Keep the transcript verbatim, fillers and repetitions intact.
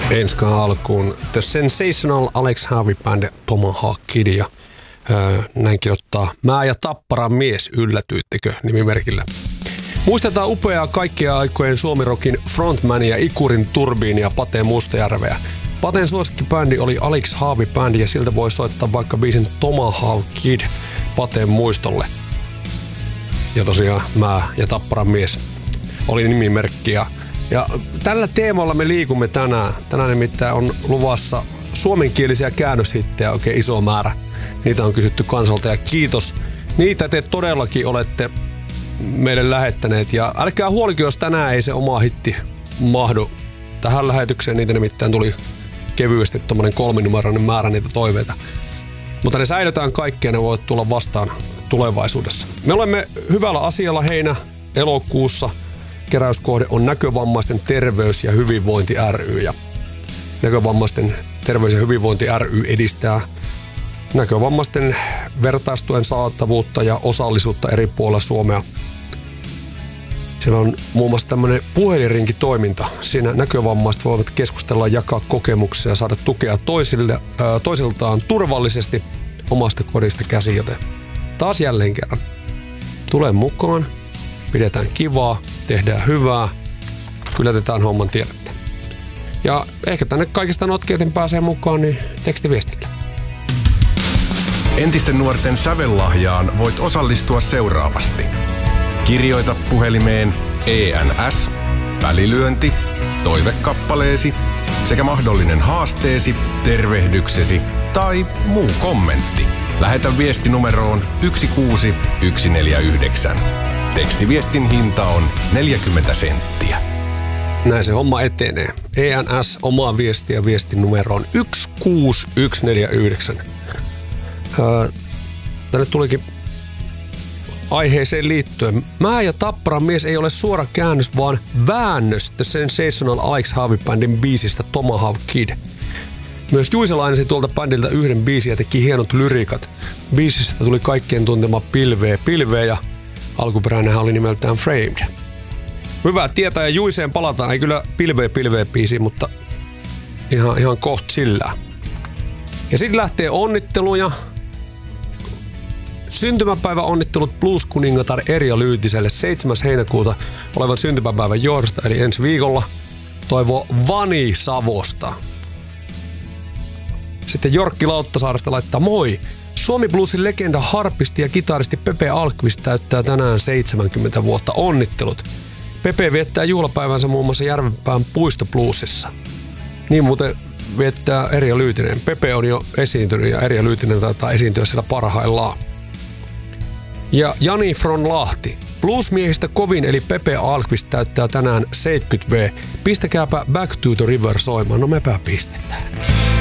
Enskaan alkuun The Sensational Alex Harvey Band, Tomahawk Kid ja öö, näin kirjoittaa Mä ja Tapparan mies, yllätyittekö nimimerkillä. Muistetaan upeaa kaikkia aikojen suomirokin frontmania Ikurin Turbiinia Pate Mustajärveä. Paten suosikkibändi oli Alex Harvey Band ja siltä voi soittaa vaikka biisin Tomahawk Kid Pateen muistolle. Ja tosiaan Mä ja Tapparan mies oli nimimerkki. Ja, ja tällä teemalla me liikumme tänään. Tänään nimittäin on luvassa suomenkielisiä käännöshittejä oikein iso määrä. Niitä on kysytty kansalta ja kiitos. Niitä te todellakin olette meille lähettäneet. Ja älkää huolikin, jos tänään ei se oma hitti mahdu tähän lähetykseen. Niitä nimittäin tuli kevyesti tommonen kolminumeroinen määrä niitä toiveita. Mutta ne säilytään kaikkea, ne voivat tulla vastaan tulevaisuudessa. Me olemme hyvällä asialla heinä elokuussa. Keräyskohde on Näkövammaisten terveys- ja hyvinvointi ry. Ja Näkövammaisten terveys- ja hyvinvointi ry edistää näkövammaisten vertaistuen saatavuutta ja osallisuutta eri puolilla Suomea. Siellä on muun muassa tämmöinen puhelinrinkitoiminta. Siinä näkövammaiset voivat keskustella, jakaa kokemuksia ja saada tukea toisille, ää, toisiltaan turvallisesti omasta kodista käsin. Joten taas jälleen kerran. Tule mukaan, pidetään kivaa, tehdään hyvää, kylätetään homman tiedettä. Ja ehkä tänne kaikista notkeiten pääsee mukaan, niin tekstiviestillä. Entisten nuorten sävellahjaan voit osallistua seuraavasti. Kirjoita puhelimeen E N S, välilyönti, toivekappaleesi sekä mahdollinen haasteesi, tervehdyksesi tai muu kommentti. Lähetä viesti numeroon yksi kuusi yksi neljä yhdeksän. Tekstiviestin hinta on neljäkymmentä senttiä. Näin se homma etenee. E N S, omaa viestiä viestin numeroon yksi kuusi yksi neljä yhdeksän. Öö, tänne tulikin aiheeseen liittyen. Mä ja Tapparan mies ei ole suora käännös, vaan väännös The Sensational Alex Harvey Bandin biisistä Tomahawk Kid. Myös Juise lainasi tuolta bändiltä yhden biisin ja teki hienot lyrikat. Biisistä tuli kaikkien tuntema Pilveä pilveä ja alkuperäinenhän oli nimeltään Framed. Hyvä tietää ja Juiseen palataan. Ei kyllä Pilveä pilveä biisi, mutta ihan, ihan kohta sillä. Ja sitten lähtee onnitteluja. Syntymäpäivä onnittelut blues-kuningatar Erja Lyytiselle seitsemäs heinäkuuta olevan syntymäpäivän johdosta, eli ensi viikolla. Toivoo Vani Savosta. Sitten Jorkki Lauttasaaresta laittaa moi. Suomi Bluesin legenda, harpisti ja kitaristi Pepe Alkvist täyttää tänään seitsemänkymmentä vuotta. Onnittelut. Pepe viettää juhlapäivänsä muun muassa Järvenpään puistobluesissa. Niin muuten viettää Erja Lyytinen. Pepe on jo esiintynyt ja Erja Lyytinen taitaa esiintyä siellä parhaillaan. Ja Jani from Lahti. Bluesmiehistä kovin eli Pepe Alkvist täyttää tänään seitsemänkymmentä vuotta. Pistäkääpä Back to the River soimaan. No mepä pistetään.